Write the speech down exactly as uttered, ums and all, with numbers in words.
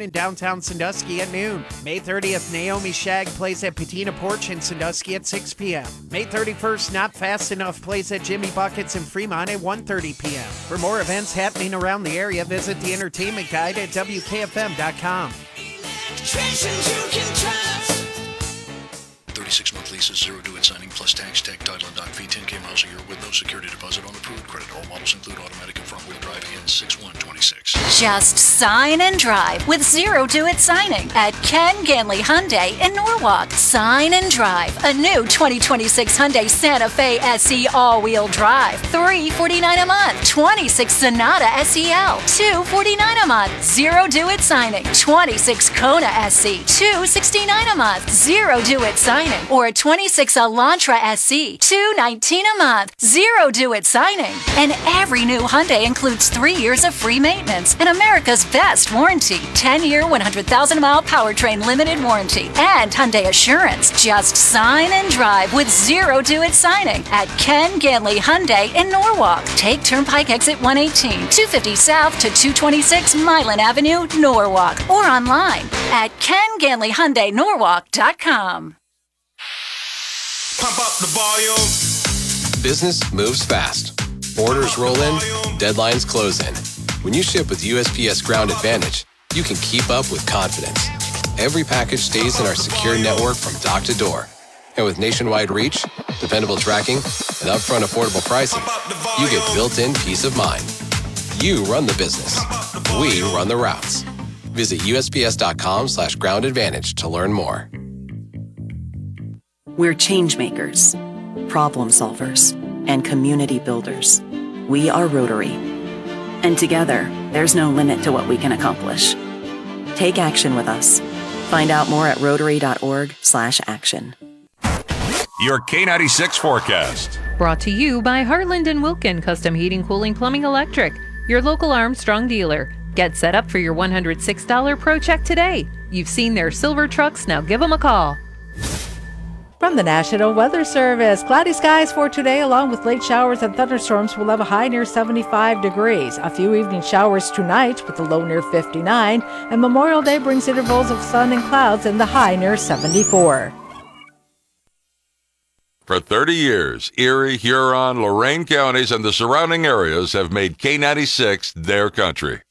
Saloon in downtown Sandusky at noon. May thirtieth, Naomi Shag plays at Patina Porch in Sandusky at six p.m. May thirty-first, Not Fast Enough plays at Jimmy Buckets in Fremont at one thirty p.m. For more events happening around the area, visit the Entertainment Guide at W K F M dot com. thirty-six month leases, zero due at signing, plus tax, tag, title, and doc fee, ten K miles a year with no security deposit on approved credit. All models include automatic and front-wheel drive and six one twenty-six. Just sign and drive with zero due at signing at Ken Ganley Hyundai in Norwalk. Sign and drive a new twenty twenty-six Hyundai Santa Fe S E all-wheel drive, three hundred forty-nine dollars a month. twenty-six Sonata S E L, two hundred forty-nine dollars a month. Zero due at signing. twenty-six Kona S E, two hundred sixty-nine dollars a month. Zero due at signing. Or a twenty-six Elantra S E, two hundred nineteen dollars a month. Zero due at signing. And every new Hyundai includes three years of free maintenance and America's best warranty. ten-year, one hundred thousand mile powertrain limited warranty. And Hyundai Assurance. Just sign and drive with zero due at signing at Ken Ganley Hyundai in Norwalk. Take Turnpike Exit one eighteen, two fifty South to two twenty-six Milan Avenue, Norwalk. Or online at ken ganley hyundai norwalk dot com. Pump up the volume. Business moves fast. Orders roll in, deadlines close in. When you ship with U S P S Ground Advantage, you can keep up with confidence. Every package stays in our secure network from dock to door. And with nationwide reach, dependable tracking, and upfront affordable pricing, you get built-in peace of mind. You run the business. We run the routes. Visit U S P S dot com slash ground advantage to learn more. We're change makers, problem solvers, and community builders. We are Rotary. And together, there's no limit to what we can accomplish. Take action with us. Find out more at rotary dot org slash action. Your K ninety-six forecast. Brought to you by Heartland and Wilkin Custom Heating, Cooling, Plumbing, Electric, your local Armstrong dealer. Get set up for your one hundred six dollars Pro Check today. You've seen their silver trucks, now give them a call. From the National Weather Service, cloudy skies for today along with late showers and thunderstorms will have a high near seventy-five degrees. A few evening showers tonight with a low near fifty-nine, and Memorial Day brings intervals of sun and clouds and the high near seventy-four. For thirty years, Erie, Huron, Lorain counties, and the surrounding areas have made K ninety-six their country.